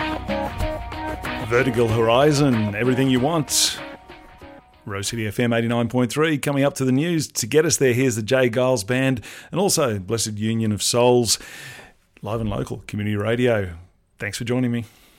Vertical Horizon, everything you want. Rose City FM 89.3, coming up to the news. To get us there, here's the Jay Giles Band and also Blessed Union of Souls, live and local community radio. Thanks for joining me.